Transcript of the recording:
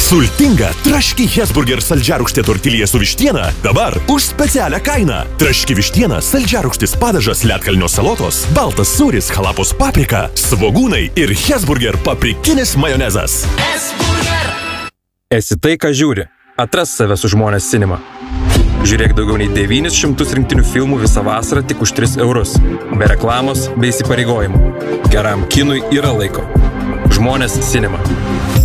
Sultinga traški Hesburger saldžiarūgštė tortilija su vištiena dabar už specialią kainą. Traški vištiena, saldžiarūgštis padažas, ledkalnio salotos, baltas sūris, halapos paprika, svogūnai ir Hesburger paprikinis majonezas. Hesburger. Esi tai, ką žiūri. Atras save su Žmonės Cinema. Žiūrėk daugiau nei 900 rinktinių filmų visą vasarą tik už 3 eurus. Be reklamos, be įsipareigojimų. Geram kinui yra laiko. Žmonės Cinema.